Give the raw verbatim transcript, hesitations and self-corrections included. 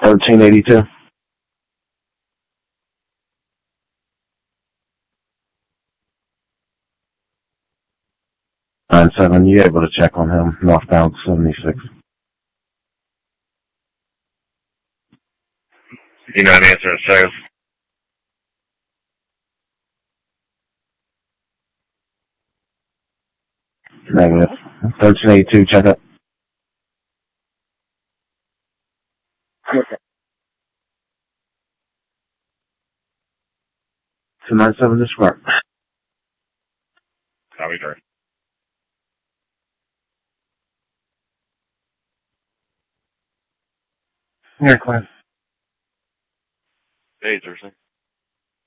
thirteen eighty-two. nine seven, you able to check on him, northbound seventy-six. You not answering sales. Negative. thirteen eighty-two, check it. two nine seven, disrupt. Copy, sir. Here, Clint. Hey, Thursday.